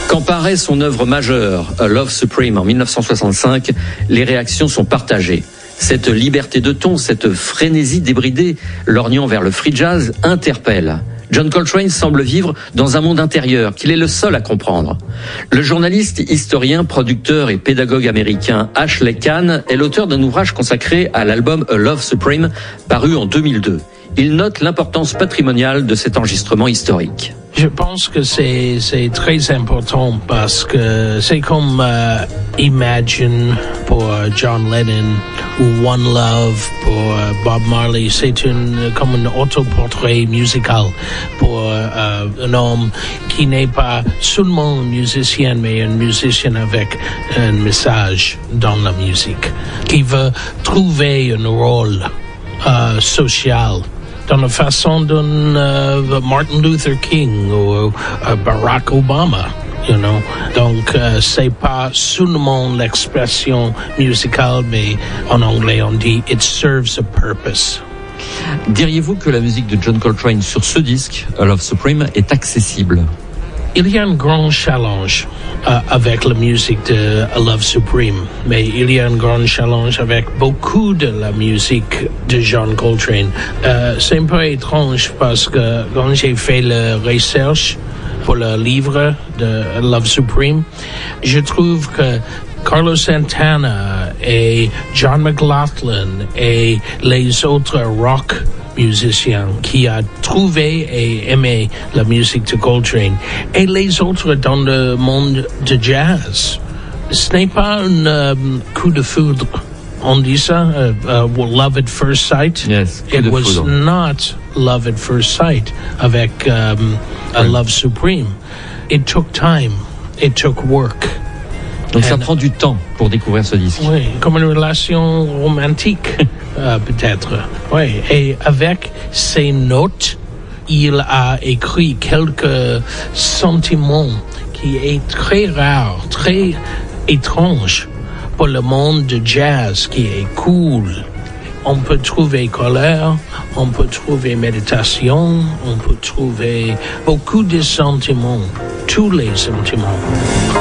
Quand paraît son œuvre majeure, A Love Supreme, en 1965, les réactions sont partagées. Cette liberté de ton, cette frénésie débridée, lorgnant vers le free jazz, interpelle. John Coltrane semble vivre dans un monde intérieur qu'il est le seul à comprendre. Le journaliste, historien, producteur et pédagogue américain Ashley Kahn est l'auteur d'un ouvrage consacré à l'album A Love Supreme, paru en 2002. Il note l'importance patrimoniale de cet enregistrement historique. Je pense que c'est très important parce que c'est comme Imagine pour John Lennon ou One Love pour Bob Marley. C'est comme un autoportrait musical pour un homme qui n'est pas seulement un musicien, mais un musicien avec un message dans la musique, qui veut trouver un rôle social dans la façon dont Martin Luther King ou Barack Obama, you know. Donc, c'est pas seulement l'expression musicale, mais en anglais on dit « it serves a purpose ». Diriez-vous que la musique de John Coltrane sur ce disque, A Love Supreme, est accessible ? Il y a un grand challenge avec la musique de A Love Supreme, mais il y a un grand challenge avec beaucoup de la musique de John Coltrane. C'est un peu étrange parce que quand j'ai fait la recherche pour le livre de A Love Supreme, je trouve que Carlos Santana et John McLaughlin et les autres rock musiciens qui a trouvé et aimé la musique de Coltrane et les autres dans le monde de jazz. Ce n'est pas un coup de foudre. On dit ça, love at first sight. Yes, it was not love at first sight avec A Love Supreme. It took time. It took work. Donc ça prend du temps pour découvrir ce disque. Oui, comme une relation romantique, peut-être. Oui, et avec ses notes, il a écrit quelques sentiments qui est très rare, très étrange pour le monde de jazz, qui est cool. On peut trouver colère, on peut trouver méditation, on peut trouver beaucoup de sentiments, tous les sentiments.